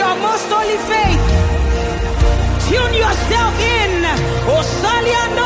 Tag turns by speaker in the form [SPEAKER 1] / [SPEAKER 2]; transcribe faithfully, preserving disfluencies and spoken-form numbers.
[SPEAKER 1] your most holy faith. Tune yourself in. Osalianda